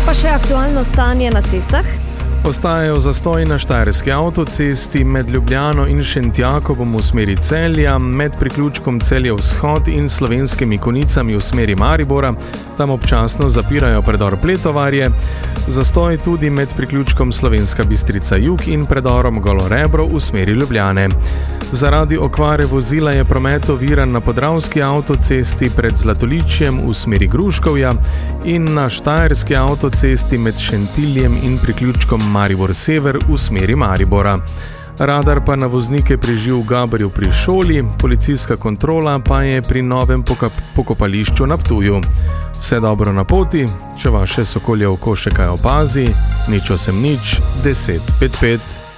Pa še aktualno stanje na cestah. Ostajajo zastoji na štajerski avtocesti med Ljubljano in Šentjakovom v smeri Celja, med priključkom Celje vzhod in Slovenskimi Konicami v smeri Maribora. Tam občasno zapirajo predor Pletovarje. Zastoj tudi med priključkom Slovenska Bistrica jug in predorom Golorebro v smeri Ljubljane. Zaradi okvare vozila je promet oviran na Podravski avtocesti pred Zlatoličjem v smeri Gruškovja in na štajerski avtocesti med Šentiljem in priključkom Maribor Sever v smeri Maribora. Radar pa na voznike preži v Gabarju pri šoli, policijska kontrola pa je pri novem pokopališču na Ptuju. Vse dobro na poti, če vaše sokolje oko še kaj opazi, nič 8 nič 10 55.